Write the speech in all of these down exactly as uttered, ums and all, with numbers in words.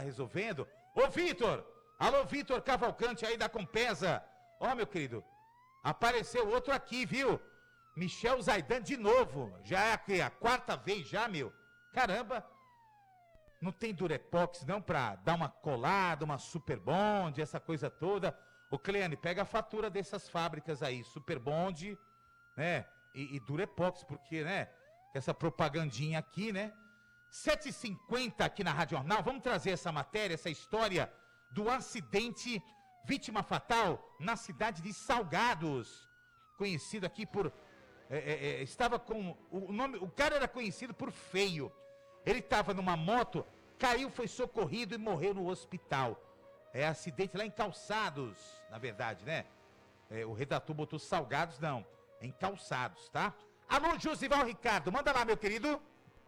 resolvendo. Ô, Vitor! Alô, Vitor Cavalcante aí da Compesa. Ó, meu querido, apareceu outro aqui, viu? Michel Zaidan de novo. Já é a, a quarta vez já, meu. Caramba. Não tem Durepox não pra dar uma colada, uma Super Bond, essa coisa toda. Ô, Cleane, pega a fatura dessas fábricas aí, Super Bond, né? E, e Durepox, porque, né? Essa propagandinha aqui, né? sete e cinquenta aqui na Rádio Jornal. Vamos trazer essa matéria, essa história do acidente vítima fatal na cidade de Salgados. Conhecido aqui por... É, é, é, estava com... O, nome, o cara era conhecido por feio. Ele estava numa moto, caiu, foi socorrido e morreu no hospital. É acidente lá em Calçados, na verdade, né? É, o redator botou Salgados, não. É em Calçados, tá? Alô, Josival Ricardo, manda lá, meu querido.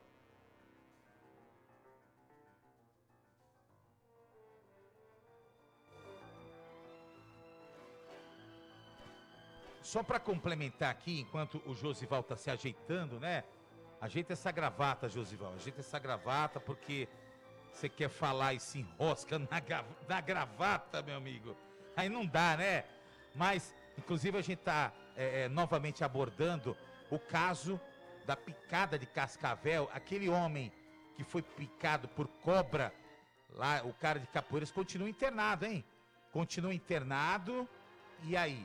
Só para complementar aqui, enquanto o Josival está se ajeitando, né? Ajeita essa gravata, Josival. Ajeita essa gravata, porque você quer falar e se enrosca na, na gravata, meu amigo. Aí não dá, né? Mas, inclusive, a gente está é, é, novamente abordando o caso da picada de Cascavel. Aquele homem que foi picado por cobra, lá, o cara de Capoeiras, continua internado, hein? Continua internado. E aí?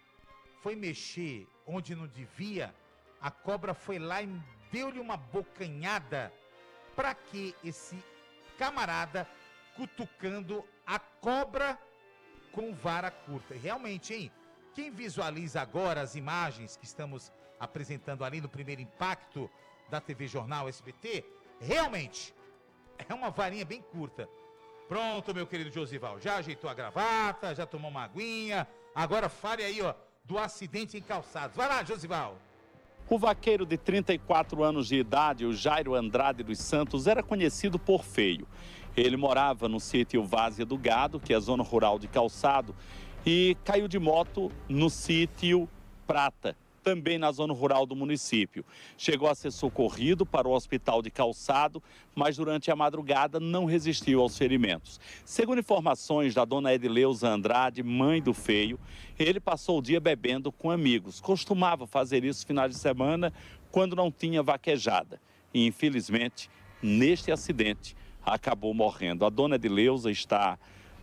Foi mexer onde não devia, a cobra foi lá e deu-lhe uma bocanhada. Pra que esse camarada cutucando a cobra com vara curta? Realmente, hein? Quem visualiza agora as imagens que estamos apresentando ali no primeiro impacto da T V Jornal S B T, realmente é uma varinha bem curta. Pronto, meu querido Josival, já ajeitou a gravata, já tomou uma aguinha, agora fale aí, ó, do acidente em Calçados. Vai lá, Josival. O vaqueiro de trinta e quatro anos de idade, o Jairo Andrade dos Santos, era conhecido por feio. Ele morava no sítio Várzea do Gado, que é a zona rural de Calçado, e caiu de moto no sítio Prata, também na zona rural do município. Chegou a ser socorrido para o hospital de Calçado, mas durante a madrugada não resistiu aos ferimentos. Segundo informações da dona Edileuza Andrade, mãe do feio, ele passou o dia bebendo com amigos. Costumava fazer isso finais de semana, quando não tinha vaquejada. E, infelizmente, neste acidente, acabou morrendo. A dona Edileuza está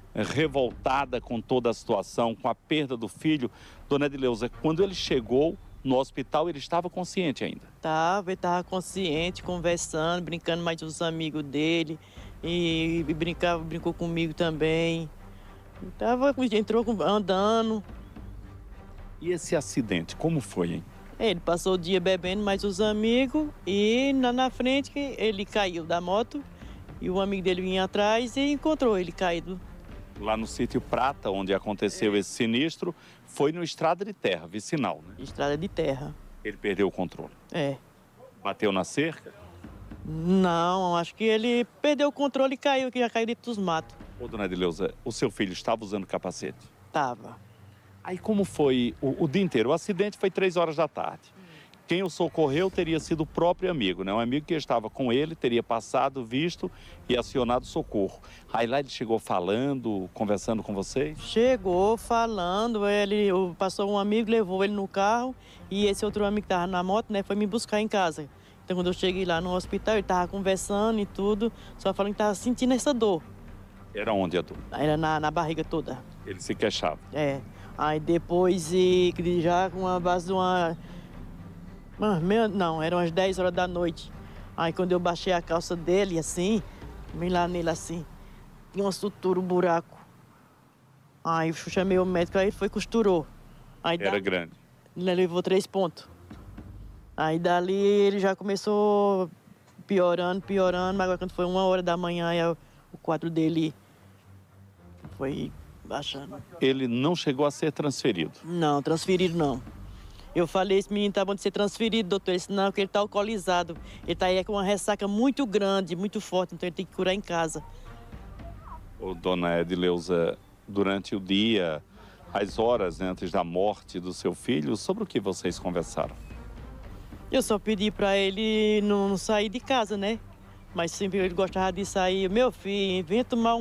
revoltada com toda a situação, com a perda do filho. Dona Edileuza, quando ele chegou no hospital, ele estava consciente ainda? Estava, ele estava consciente, conversando, brincando mais com os amigos dele. E, e brincava, brincou comigo também. Tava, entrou andando. E esse acidente, como foi, hein? Ele passou o dia bebendo mais os amigos e na, na frente ele caiu da moto e o amigo dele vinha atrás e encontrou ele caído. Lá no sítio Prata, onde aconteceu esse sinistro, foi no estrada de terra, vicinal, né? Estrada de terra. Ele perdeu o controle? É. Bateu na cerca? Não, acho que ele perdeu o controle e caiu, que já caiu dentro dos matos. Ô, dona Edileuza, o seu filho estava usando capacete? Tava. Aí como foi o, o dia inteiro? O acidente foi três horas da tarde. Quem o socorreu teria sido o próprio amigo, né? Um amigo que estava com ele, teria passado, visto e acionado socorro. Aí lá ele chegou falando, conversando com vocês? Chegou falando, ele passou um amigo, levou ele no carro e esse outro amigo que estava na moto, né, foi me buscar em casa. Então quando eu cheguei lá no hospital, ele estava conversando e tudo, só falando que estava sentindo essa dor. Era onde a dor? Era na, na barriga toda. Ele se queixava? É. Aí depois, e, já com a base de uma... Não, eram umas dez horas da noite. Aí quando eu baixei a calça dele, assim, vim lá nele assim, tinha uma sutura, um buraco. Aí eu chamei o médico, aí ele foi e costurou. Aí Era dali, grande? Ele levou três pontos. Aí dali ele já começou piorando, piorando, mas agora quando foi uma hora da manhã, aí o quadro dele foi baixando. Ele não chegou a ser transferido? Não, transferido não. Eu falei, esse menino tá bom de ser transferido, doutor. Ele disse, não, porque ele tá alcoolizado. Ele tá aí com uma ressaca muito grande, muito forte, então ele tem que curar em casa. Ô, dona Edileuza, durante o dia, as horas antes da morte do seu filho, sobre o que vocês conversaram? Eu só pedi para ele não sair de casa, né? Mas sempre ele gostava de sair. Meu filho, vem tomar um